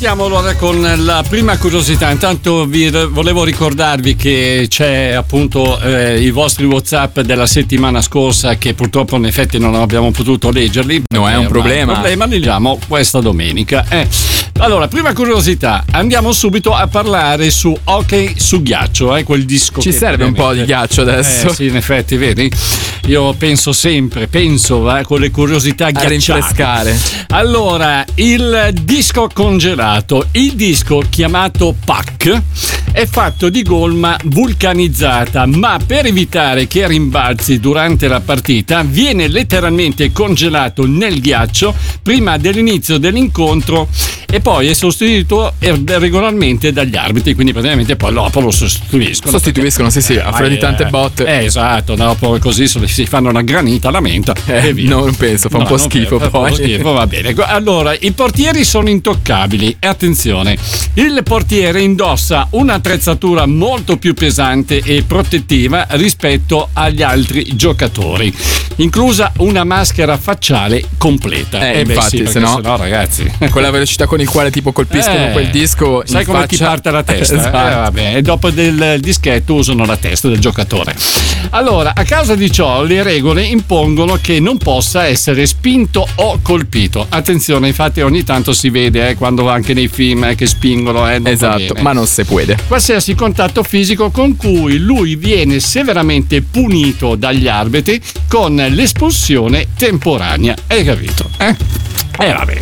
partiamo allora con la prima curiosità. Intanto volevo ricordarvi che c'è appunto i vostri WhatsApp della settimana scorsa, che purtroppo in effetti non abbiamo potuto leggerli. No, è un problema. Li leggiamo questa domenica. Allora, prima curiosità, andiamo subito a parlare su Hockey su ghiaccio, quel disco. Ci serve un po' di ghiaccio adesso. Sì, in effetti, vedi? Io penso sempre con le curiosità ghiacciate. A rinfrescare. Allora, il disco congelato, il disco chiamato PAC, è fatto di gomma vulcanizzata, ma per evitare che rimbalzi durante la partita viene letteralmente congelato nel ghiaccio prima dell'inizio dell'incontro e poi è sostituito regolarmente dagli arbitri, quindi praticamente poi dopo lo sostituiscono. Sì, a fuori di tante botte. Esatto, dopo così si fanno una granita alla menta e via. Non penso, fa un po' schifo poi. Fa un po' schifo, va bene. Allora, i portieri sono intoccabili e attenzione, il portiere indossa un'attrezzatura molto più pesante e protettiva rispetto agli altri giocatori, inclusa una maschera facciale completa. Infatti, sì, se no ragazzi, con la velocità con il quale tipo colpiscono quel disco, sai come ti parte la testa? Esatto. Vabbè. E dopo del dischetto usano la testa del giocatore. Allora, a causa di ciò, le regole impongono che non possa essere spinto o colpito. Attenzione, infatti ogni tanto si vede quando anche nei film che spingono. Esatto, ma non si può. Qualsiasi contatto fisico con cui lui viene severamente punito dagli arbitri con l'espulsione temporanea. Hai capito? Vabbè,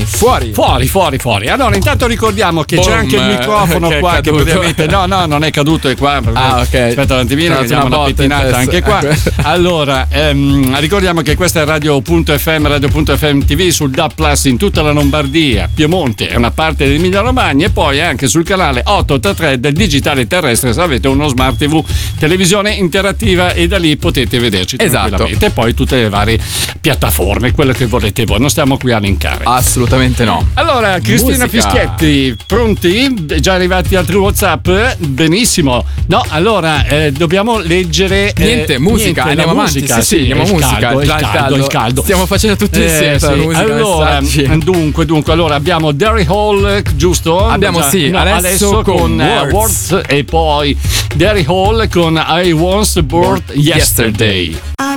fuori. Allora, intanto ricordiamo che c'è anche il microfono che qua che ovviamente no, non è caduto, è qua. Ok. Aspetta un attimino che diamo una pettinata anche qua. Allora, ricordiamo che questa è radio.fm TV sul DAB Plus in tutta la Lombardia, Piemonte e una parte dell'Emilia Romagna, e poi anche sul canale 883 del digitale terrestre se avete uno smart TV, televisione interattiva, e da lì potete vederci tranquillamente. E poi tutte le varie piattaforme, quello che volete voi. Non stiamo qui a linkare. Assolutamente no. Allora, Cristina Fischietti, pronti? Già arrivati altri WhatsApp? Benissimo. No, allora dobbiamo leggere. Musica. Andiamo avanti. Sì, andiamo a musica. Il caldo. Stiamo facendo tutti insieme la musica. Allora, dunque, allora abbiamo Derry Hall, giusto? Abbiamo adesso con Words, e poi Derry Hall con I Was Born Yesterday. I